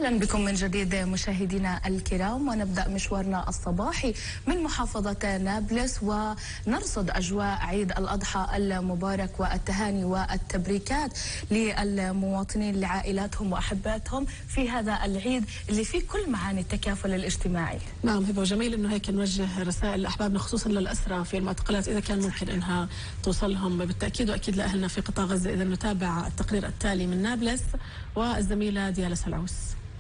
أهلا بكم من جديد مشاهدينا الكرام، ونبدأ مشوارنا الصباحي من محافظة نابلس ونرصد أجواء عيد الأضحى المبارك والتهاني والتبريكات للمواطنين لعائلاتهم وأحباتهم في هذا العيد اللي فيه كل معاني التكافل الاجتماعي. نعم هبة، وجميل انه هيك نوجه رسائل لاحبابنا خصوصا للأسرى في المعتقلات اذا كان ممكن انها توصلهم بالتأكيد، واكيد لاهلنا في قطاع غزة. اذا نتابع التقرير التالي من نابلس والزميلة ديالا سلعوس.